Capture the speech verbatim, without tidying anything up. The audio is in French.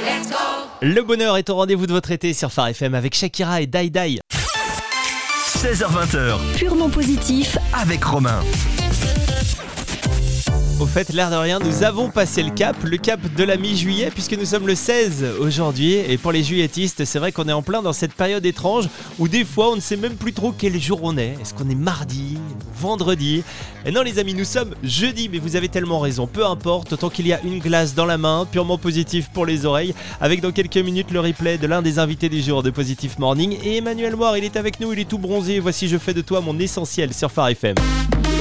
Le bonheur est au rendez-vous de votre été sur Phare F M avec Shakira et Dai Dai. seize heures vingt, Purement positif avec Romain. Au fait, l'air de rien, nous avons passé le cap, le cap de la mi-juillet, puisque nous sommes le seize aujourd'hui. Et pour les juilletistes, c'est vrai qu'on est en plein dans cette période étrange où des fois on ne sait même plus trop quel jour on est. Est-ce qu'on est mardi, vendredi? Et non les amis, nous sommes jeudi, mais vous avez tellement raison. Peu importe, autant qu'il y a une glace dans la main, purement positif pour les oreilles. Avec dans quelques minutes le replay de l'un des invités du jour de Positif Morning. Et Emmanuel Moir, il est avec nous, il est tout bronzé. Voici Je fais de toi mon essentiel sur Phare F M.